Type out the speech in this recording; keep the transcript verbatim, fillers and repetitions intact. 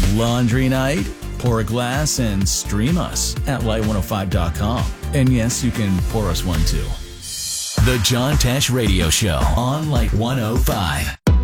Laundry night? Pour a glass and stream us at light one oh five dot com. And yes, you can pour us one too. The John Tesh Radio Show on Light one oh five.